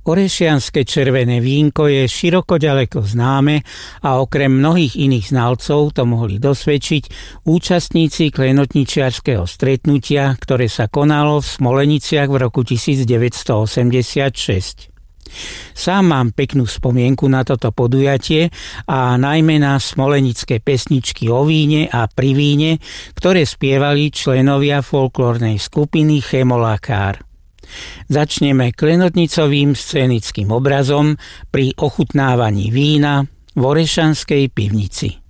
Orešianske červené vínko je široko ďaleko známe a okrem mnohých iných znalcov to mohli dosvedčiť účastníci klenotničiarskeho stretnutia, ktoré sa konalo v Smoleniciach v roku 1986. Sám mám peknú spomienku na toto podujatie a najmä na smolenické pesničky o víne a pri víne, ktoré spievali členovia folklórnej skupiny Chemolakár. Začneme klenotnicovým scénickým obrazom pri ochutnávaní vína v Orešanskej pivnici.